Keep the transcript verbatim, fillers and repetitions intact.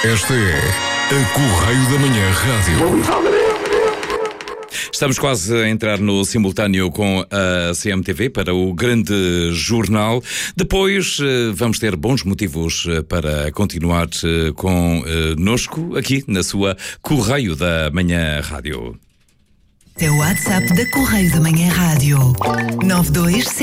Esta é a Correio da Manhã Rádio. Estamos quase a entrar no simultâneo com a C M T V para o grande jornal. Depois vamos ter bons motivos para continuar connosco aqui na sua Correio da Manhã Rádio. É o WhatsApp da Correio da Manhã Rádio. nove dois